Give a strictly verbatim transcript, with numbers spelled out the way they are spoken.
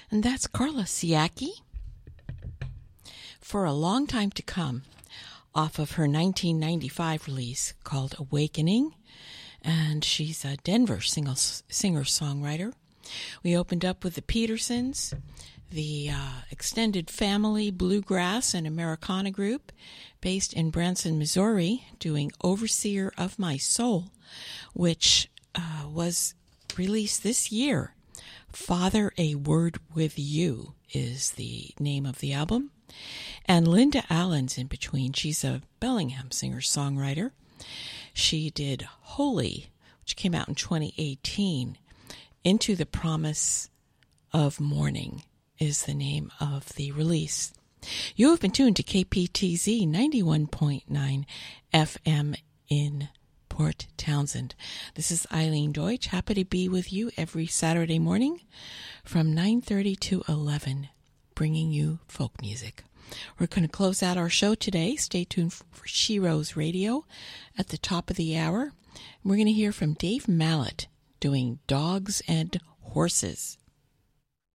And that's Carla Siaki for A Long Time to Come, off of her nineteen ninety-five release called Awakening. And she's a Denver singer-songwriter. We opened up with the Petersons, the uh, extended family bluegrass and Americana group based in Branson, Missouri, doing Overseer of My Soul, which uh, was released this year. Father, A Word with You is the name of the album. And Linda Allen's in between. She's a Bellingham singer-songwriter. She did Holy, which came out in twenty eighteen. Into the Promise of Morning is the name of the release. You have been tuned to K P T Z ninety-one point nine F M in Port Townsend. This is Eileen Deutsch, happy to be with you every Saturday morning from nine thirty to eleven, bringing you folk music. We're going to close out our show today. Stay tuned for She Rose Radio at the top of the hour. We're going to hear from Dave Mallet doing Dogs and Horses.